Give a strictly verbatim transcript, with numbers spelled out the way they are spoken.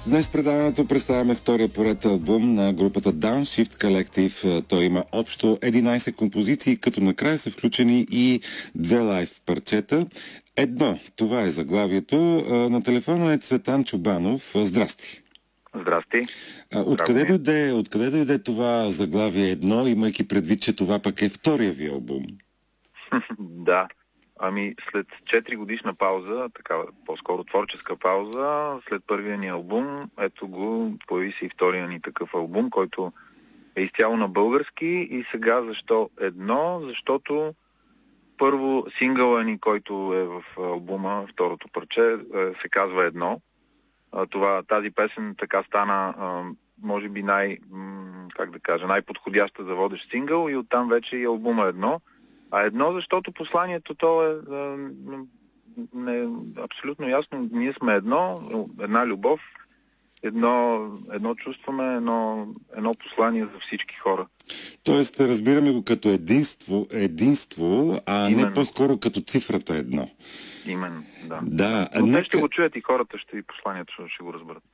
Днес предаването представяме втория поред албум на групата Downshift Collective. Той има общо единайсет композиции, като накрая са включени и две лайв парчета. Едно, това е заглавието. На телефона е Цветан Чубанов. Здрасти. Здрасти. Откъде дойде, откъде дойде това заглавие едно, имайки предвид, че това пък е втория ви албум? Да. Ами след четири годишна пауза, такава по-скоро творческа пауза, след първия ни албум, ето го, появи се и втория ни такъв албум, който е изцяло на български. И сега защо едно? Защото първо сингъла ни, който е в албума, второто парче, се казва Едно. Това, тази песен така стана, може би най, как да кажа, най-подходяща за водещ сингъл, и оттам вече и албума Едно. А едно, защото посланието то е, е, е абсолютно ясно. Ние сме едно, една любов, едно, едно чувстваме, едно, едно послание за всички хора. Тоест, разбираме го като единство, единство а Именно. не по-скоро като цифрата едно. Именно, да. Да, Но нека... те ще го чуят и хората, ще и посланието ще го разберат.